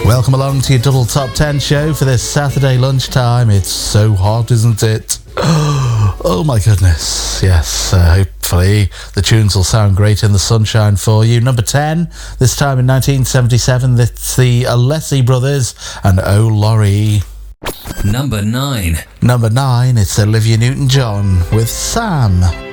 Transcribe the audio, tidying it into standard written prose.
Welcome along to your double top 10 show for this Saturday lunchtime. It's so hot, isn't it? Oh my goodness. Yes, hopefully the tunes will sound great in the sunshine for you. Number 10, this time in 1977, it's the Alessi Brothers and Oh Laurie. Number 9. Number 9, it's Olivia Newton-John with Sam.